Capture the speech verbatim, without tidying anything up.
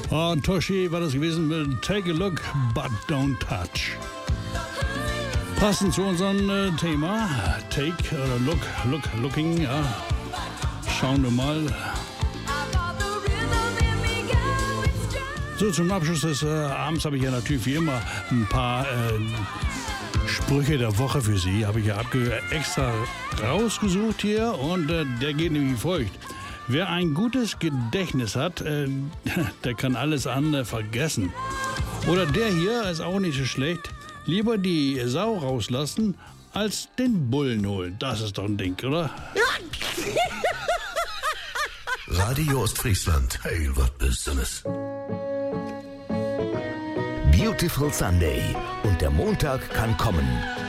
Oh, Toshi war das gewesen. Take a look, but don't touch. Passend zu unserem äh, Thema. Take oder look, look, looking. Ja. Schauen wir mal. So, zum Abschluss des äh, Abends habe ich ja natürlich wie immer ein paar äh, Sprüche der Woche für Sie. Habe ich ja abge extra rausgesucht hier und äh, der geht nämlich wie folgt. Wer ein gutes Gedächtnis hat, äh, der kann alles andere vergessen. Oder der hier ist auch nicht so schlecht. Lieber die Sau rauslassen, als den Bullen holen. Das ist doch ein Ding, oder? Radio Ostfriesland. Hey, was Besonderes. Beautiful Sunday. Und der Montag kann kommen.